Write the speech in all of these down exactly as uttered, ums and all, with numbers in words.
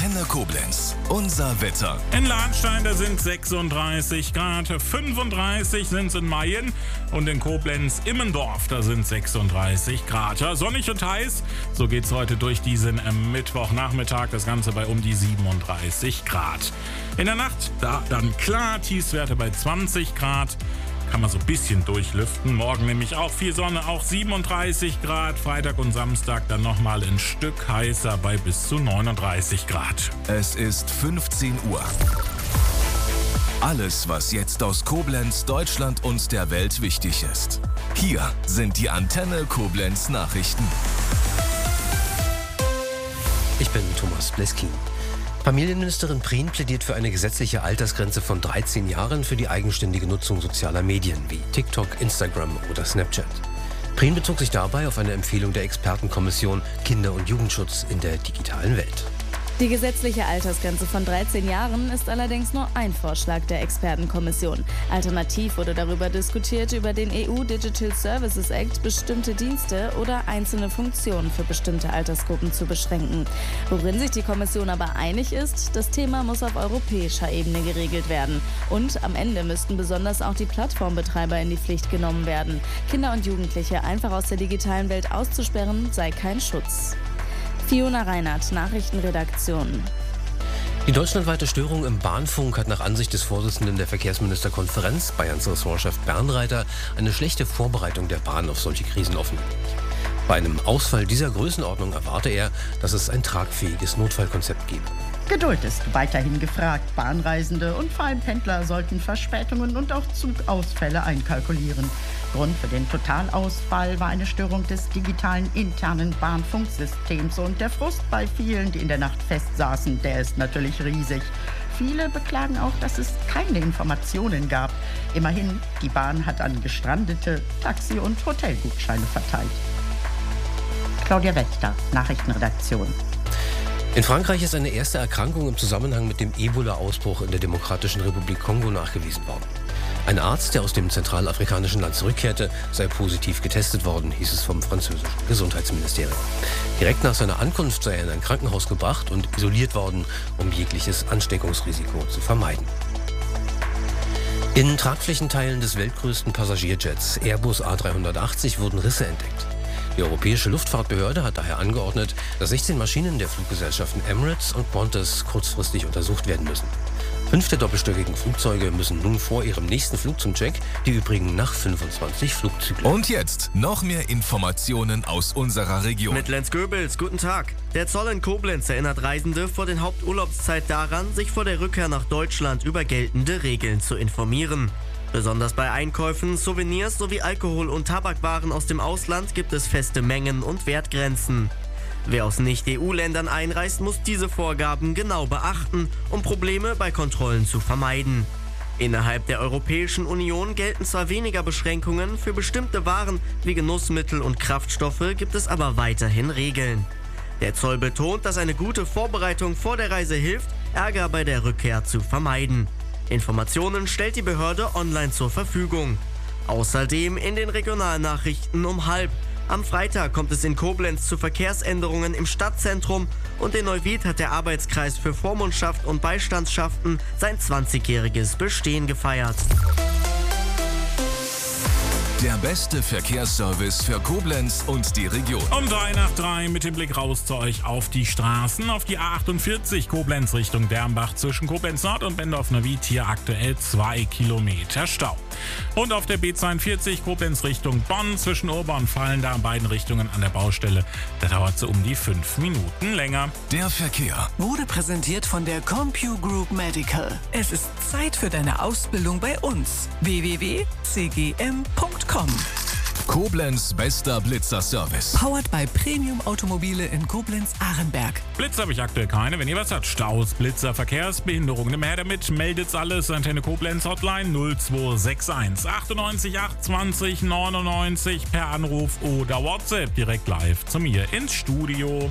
Antenne Koblenz. Unser Wetter. In Lahnstein, da sind sechsunddreißig Grad, fünfunddreißig sind es in Mayen und in Koblenz-Immendorf, da sind sechsunddreißig Grad. Ja, sonnig und heiß, so geht's heute durch diesen äh, Mittwochnachmittag, das Ganze bei um die siebenunddreißig Grad. In der Nacht, da dann klar, Tiefstwerte bei zwanzig Grad. Kann man so ein bisschen durchlüften. Morgen nämlich auch viel Sonne, auch siebenunddreißig Grad. Freitag und Samstag dann nochmal ein Stück heißer bei bis zu neununddreißig Grad. Es ist fünfzehn Uhr. Alles, was jetzt aus Koblenz, Deutschland und der Welt wichtig ist. Hier sind die Antenne Koblenz Nachrichten. Ich bin Thomas Bleskin. Familienministerin Prien plädiert für eine gesetzliche Altersgrenze von dreizehn Jahren für die eigenständige Nutzung sozialer Medien wie TikTok, Instagram oder Snapchat. Prien bezog sich dabei auf eine Empfehlung der Expertenkommission Kinder- und Jugendschutz in der digitalen Welt. Die gesetzliche Altersgrenze von dreizehn Jahren ist allerdings nur ein Vorschlag der Expertenkommission. Alternativ wurde darüber diskutiert, über den E U Digital Services Act bestimmte Dienste oder einzelne Funktionen für bestimmte Altersgruppen zu beschränken. Worin sich die Kommission aber einig ist, das Thema muss auf europäischer Ebene geregelt werden. Und am Ende müssten besonders auch die Plattformbetreiber in die Pflicht genommen werden. Kinder und Jugendliche einfach aus der digitalen Welt auszusperren, sei kein Schutz. Fiona Reinhardt, Nachrichtenredaktion. Die deutschlandweite Störung im Bahnfunk hat nach Ansicht des Vorsitzenden der Verkehrsministerkonferenz, Bayerns Ressortchef Bernreiter, eine schlechte Vorbereitung der Bahn auf solche Krisen offengelegt. Bei einem Ausfall dieser Größenordnung erwarte er, dass es ein tragfähiges Notfallkonzept gebe. Geduld ist weiterhin gefragt. Bahnreisende und vor allem Pendler sollten Verspätungen und auch Zugausfälle einkalkulieren. Grund für den Totalausfall war eine Störung des digitalen internen Bahnfunksystems. Und der Frust bei vielen, die in der Nacht festsaßen, der ist natürlich riesig. Viele beklagen auch, dass es keine Informationen gab. Immerhin, die Bahn hat an Gestrandete Taxi- und Hotelgutscheine verteilt. Claudia Wächter, Nachrichtenredaktion. In Frankreich ist eine erste Erkrankung im Zusammenhang mit dem Ebola-Ausbruch in der Demokratischen Republik Kongo nachgewiesen worden. Ein Arzt, der aus dem zentralafrikanischen Land zurückkehrte, sei positiv getestet worden, hieß es vom französischen Gesundheitsministerium. Direkt nach seiner Ankunft sei er in ein Krankenhaus gebracht und isoliert worden, um jegliches Ansteckungsrisiko zu vermeiden. In Tragflächenteilen des weltgrößten Passagierjets Airbus A dreihundertachtzig wurden Risse entdeckt. Die Europäische Luftfahrtbehörde hat daher angeordnet, dass sechzehn Maschinen der Fluggesellschaften Emirates und Qantas kurzfristig untersucht werden müssen. Fünf der doppelstöckigen Flugzeuge müssen nun vor ihrem nächsten Flug zum Check, die übrigen nach fünfundzwanzig Flugzyklen. Und jetzt noch mehr Informationen aus unserer Region. Mit Lenz Goebels, guten Tag. Der Zoll in Koblenz erinnert Reisende vor der Haupturlaubszeit daran, sich vor der Rückkehr nach Deutschland über geltende Regeln zu informieren. Besonders bei Einkäufen, Souvenirs sowie Alkohol- und Tabakwaren aus dem Ausland gibt es feste Mengen und Wertgrenzen. Wer aus Nicht-E U-Ländern einreist, muss diese Vorgaben genau beachten, um Probleme bei Kontrollen zu vermeiden. Innerhalb der Europäischen Union gelten zwar weniger Beschränkungen, für bestimmte Waren wie Genussmittel und Kraftstoffe gibt es aber weiterhin Regeln. Der Zoll betont, dass eine gute Vorbereitung vor der Reise hilft, Ärger bei der Rückkehr zu vermeiden. Informationen stellt die Behörde online zur Verfügung. Außerdem in den Regionalnachrichten um halb. Am Freitag kommt es in Koblenz zu Verkehrsänderungen im Stadtzentrum und in Neuwied hat der Arbeitskreis für Vormundschaft und Beistandschaften sein zwanzigjähriges Bestehen gefeiert. Der beste Verkehrsservice für Koblenz und die Region. Um drei nach drei mit dem Blick raus zu euch auf die Straßen. Auf die A achtundvierzig Koblenz Richtung Dernbach zwischen Koblenz Nord und Bendorf-Neuwied hier aktuell zwei Kilometer Stau. Und auf der B zweiundvierzig Koblenz Richtung Bonn zwischen Urba und Fallen da in beiden Richtungen an der Baustelle. Da dauert es um die fünf Minuten länger. Der Verkehr wurde präsentiert von der CompuGroup Medical. Es ist Zeit für deine Ausbildung bei uns. w w w punkt c g m punkt com. Koblenz bester Blitzer-Service. Powered by Premium Automobile in Koblenz-Ahrenberg. Blitz habe ich aktuell keine. Wenn ihr was habt, Staus, Blitzer, Verkehrsbehinderungen, nimm her damit, meldet's alles. Antenne Koblenz Hotline null zwei sechs eins achtundneunzig achtundzwanzig neunundneunzig per Anruf oder WhatsApp direkt live zu mir ins Studio.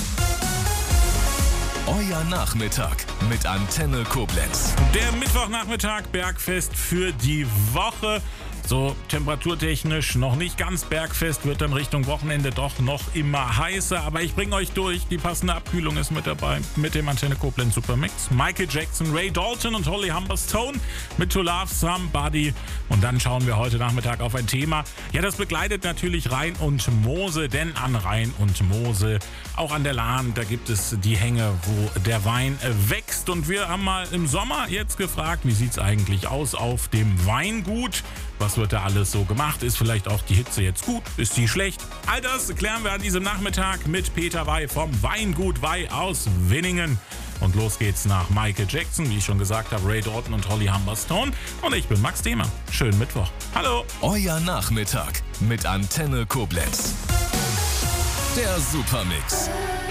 Euer Nachmittag mit Antenne Koblenz. Der Mittwochnachmittag Bergfest für die Woche. So temperaturtechnisch noch nicht ganz bergfest, wird dann Richtung Wochenende doch noch immer heißer. Aber ich bringe euch durch. Die passende Abkühlung ist mit dabei. Mit dem Antenne Koblenz Supermix. Michael Jackson, Ray Dalton und Holly Humberstone mit To Love Somebody. Und dann schauen wir heute Nachmittag auf ein Thema. Ja, das begleitet natürlich Rhein und Mosel. Denn an Rhein und Mosel, auch an der Lahn, da gibt es die Hänge, wo der Wein wächst. Und wir haben mal im Sommer jetzt gefragt, wie sieht es eigentlich aus auf dem Weingut? Was wird da alles so gemacht? Ist vielleicht auch die Hitze jetzt gut? Ist die schlecht? All das klären wir an diesem Nachmittag mit Peter Wey vom Weingut Wey aus Winningen. Und los geht's nach Michael Jackson, wie ich schon gesagt habe, Ray Dalton und Holly Humberstone. Und ich bin Max Dehmer. Schönen Mittwoch. Hallo. Euer Nachmittag mit Antenne Koblenz. Der Supermix.